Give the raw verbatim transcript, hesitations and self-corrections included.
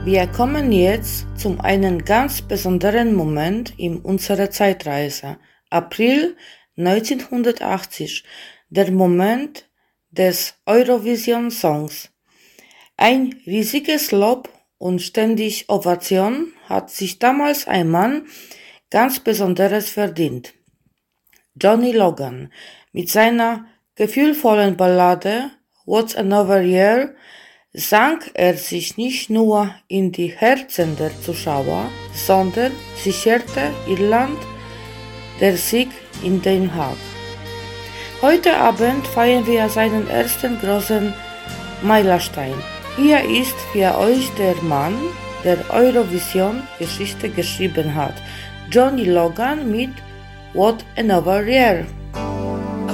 Wir kommen jetzt zu einem ganz besonderen Moment in unserer Zeitreise. April neunzehnhundertachtzig, der Moment des Eurovision Songs. Ein riesiges Lob und ständig Ovation hat sich damals ein Mann ganz Besonderes verdient. Johnny Logan mit seiner gefühlvollen Ballade What's Another Year sang er sich nicht nur in die Herzen der Zuschauer, sondern sicherte Irland der Sieg in Den Haag. Heute Abend feiern wir seinen ersten großen Meilenstein. Hier ist für euch der Mann, der Eurovision Geschichte geschrieben hat, Johnny Logan mit What Another Year.